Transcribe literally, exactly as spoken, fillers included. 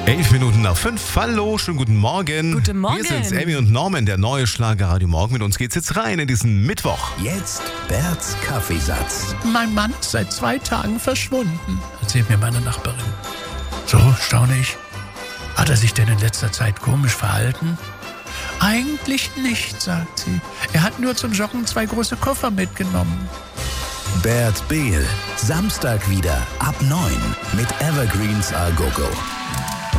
Elf Minuten nach fünf. Hallo, schönen guten Morgen. Guten Morgen. Wir sind's, Emmy und Norman, der neue Schlager-Radio Morgen. Mit uns geht's jetzt rein in diesen Mittwoch. Jetzt Berts Kaffeesatz. Mein Mann ist seit zwei Tagen verschwunden, erzählt mir meine Nachbarin. So, staune ich. Hat er sich denn in letzter Zeit komisch verhalten? Eigentlich nicht, sagt sie. Er hat nur zum Joggen zwei große Koffer mitgenommen. Bert Behl. Samstag wieder ab neun mit Evergreens A Go Go.